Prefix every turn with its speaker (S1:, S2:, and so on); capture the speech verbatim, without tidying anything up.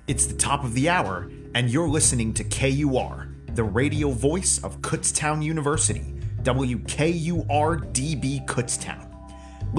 S1: It's the top of the hour, and you're listening to K U R, the radio voice of Kutztown University, W K U R D B Kutztown.